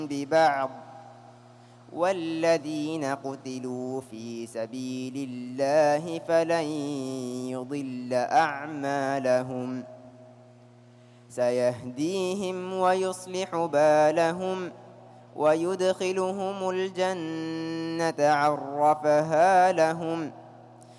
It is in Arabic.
ببعض والذين قتلوا في سبيل الله فلن يضل أعمالهم سيهديهم ويصلح بالهم ويدخلهم الجنة عرفها لهم